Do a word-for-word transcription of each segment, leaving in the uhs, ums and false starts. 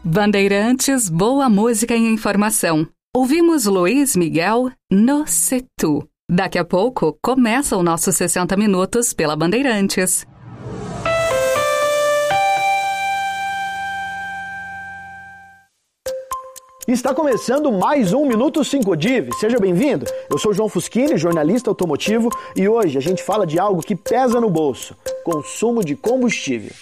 Bandeirantes, boa música e informação. Ouvimos Luiz Miguel, No Sé Tu. Daqui a pouco, começa o nosso sessenta Minutos pela Bandeirantes. Está começando mais um Minuto cinco Div. Seja bem-vindo. Eu sou João Fuschini, jornalista automotivo, e hoje a gente fala de algo que pesa no bolso: consumo de combustível.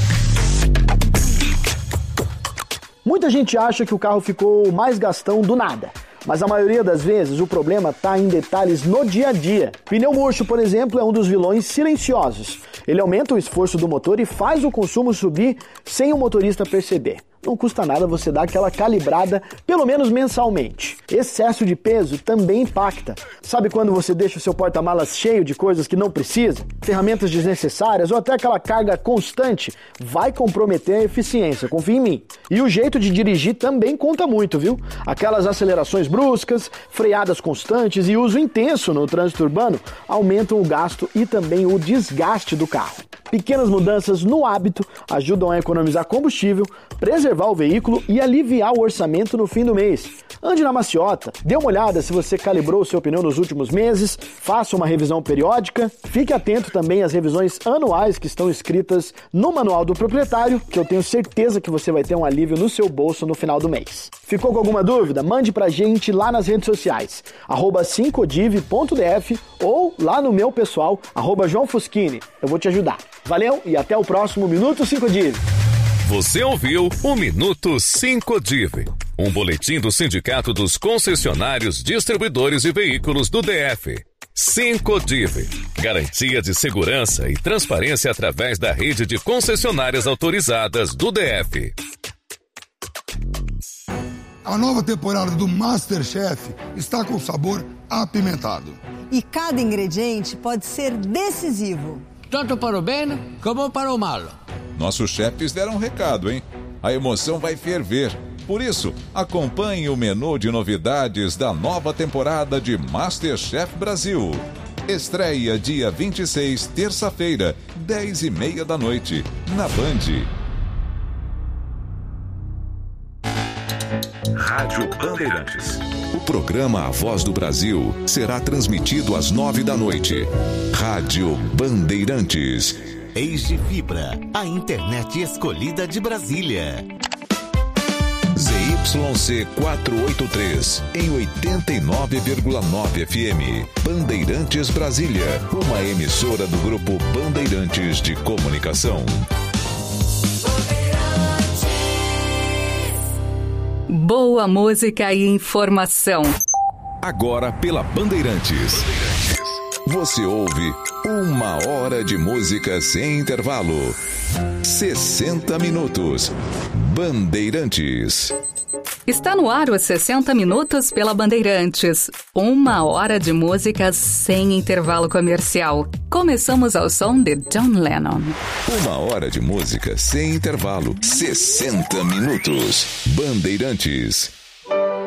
Muita gente acha que o carro ficou mais gastão do nada, mas a maioria das vezes o problema está em detalhes no dia a dia. Pneu murcho, por exemplo, é um dos vilões silenciosos. Ele aumenta o esforço do motor e faz o consumo subir sem o motorista perceber. Não custa nada você dar aquela calibrada, pelo menos mensalmente. Excesso de peso também impacta. Sabe quando você deixa o seu porta-malas cheio de coisas que não precisa? Ferramentas desnecessárias ou até aquela carga constante? Vai comprometer a eficiência, confia em mim. E o jeito de dirigir também conta muito, viu? Aquelas acelerações bruscas, freadas constantes e uso intenso no trânsito urbano aumentam o gasto e também o desgaste do carro. Pequenas mudanças no hábito ajudam a economizar combustível, preservar o veículo e aliviar o orçamento no fim do mês. Ande na maciota, dê uma olhada se você calibrou o seu pneu nos últimos meses, faça uma revisão periódica, fique atento também às revisões anuais que estão escritas no manual do proprietário, que eu tenho certeza que você vai ter um alívio no seu bolso no final do mês. Ficou com alguma dúvida? Mande pra gente lá nas redes sociais, arroba cinco div ponto d f ou lá no meu pessoal, arroba João Fuschini. Eu vou te ajudar. Valeu e até o próximo Minuto cinco Div. Você ouviu o Minuto cinco Div, um boletim do Sindicato dos Concessionários Distribuidores de Veículos do D F. cinco Div, garantia de segurança e transparência através da rede de concessionárias autorizadas do D F. A nova temporada do MasterChef está com sabor apimentado. E cada ingrediente pode ser decisivo. Tanto para o bem como para o mal. Nossos chefes deram um recado, hein? A emoção vai ferver. Por isso, acompanhe o menu de novidades da nova temporada de MasterChef Brasil. Estreia dia vinte e seis, terça-feira, dez e meia da noite, na Band. Rádio Bandeirantes. O programa A Voz do Brasil será transmitido às nove da noite. Rádio Bandeirantes. Eis de Fibra, a internet escolhida de Brasília. Z Y C quatrocentos e oitenta e três, em oitenta e nove vírgula nove F M. Bandeirantes Brasília, uma emissora do Grupo Bandeirantes de Comunicação. Boa música e informação. Agora pela Bandeirantes. Você ouve uma hora de música sem intervalo. sessenta Minutos. Bandeirantes. Está no ar os sessenta Minutos pela Bandeirantes. Uma hora de música sem intervalo comercial. Começamos ao som de John Lennon. Uma hora de música sem intervalo. sessenta Minutos. Bandeirantes.